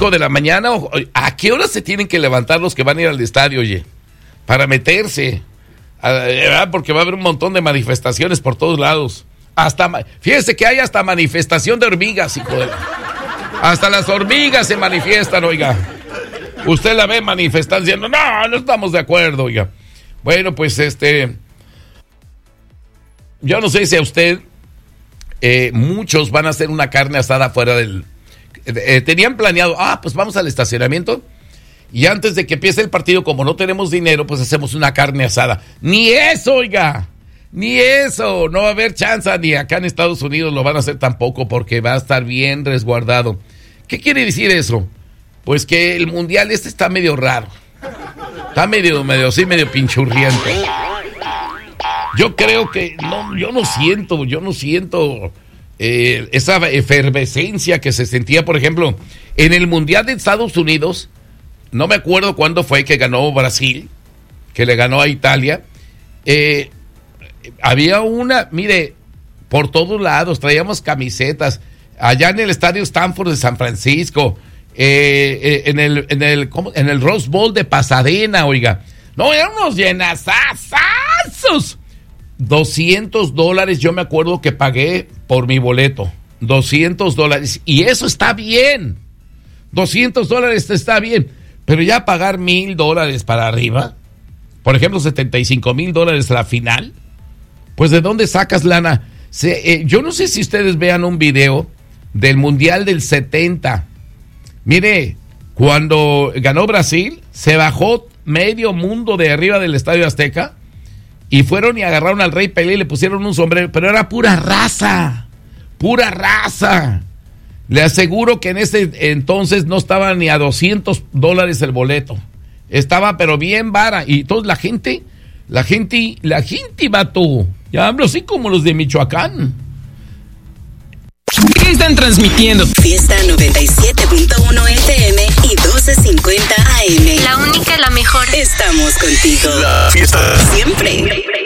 5 de la mañana. ¿A qué hora se tienen que levantar los que van a ir al estadio, oye? Para meterse. Porque va a haber un montón de manifestaciones por todos lados. Fíjese que hay hasta manifestación de hormigas, hijo de... Hasta las hormigas se manifiestan, oiga. Usted la ve manifestando diciendo, no estamos de acuerdo, oiga. Bueno, pues yo no sé si a usted, muchos van a hacer una carne asada fuera del... tenían planeado, pues vamos al estacionamiento y antes de que empiece el partido, como no tenemos dinero, pues hacemos una carne asada. Ni eso, oiga, ni eso, no va a haber chance, ni acá en Estados Unidos lo van a hacer tampoco porque va a estar bien resguardado. ¿Qué quiere decir eso? Pues que el mundial está medio raro. Está medio pinchurriento. Yo creo que yo no siento esa efervescencia que se sentía, por ejemplo, en el mundial de Estados Unidos. No me acuerdo cuándo fue que ganó Brasil, que le ganó a Italia. Había mire, por todos lados, traíamos camisetas. Allá en el estadio Stanford de San Francisco, en el Rose Bowl de Pasadena, oiga. No, eran unos llenazazazos. $200 yo me acuerdo que pagué por mi boleto. $200. Y eso está bien. $200 está bien. Pero ya pagar $1,000 para arriba, por ejemplo, $75,000 la final, pues ¿de dónde sacas lana? Yo no sé si ustedes vean un video del Mundial del 70. Mire, cuando ganó Brasil, se bajó medio mundo de arriba del Estadio Azteca y fueron y agarraron al Rey Pelé y le pusieron un sombrero, pero era pura raza. Le aseguro que en ese entonces no estaba ni a $200 el boleto. Estaba pero bien vara. Y entonces la gente, vato. Ya hablo así como los de Michoacán. ¿Qué están transmitiendo? Fiesta 97.1 FM y 1250 AM. La única, la mejor. Estamos contigo. La fiesta. Siempre.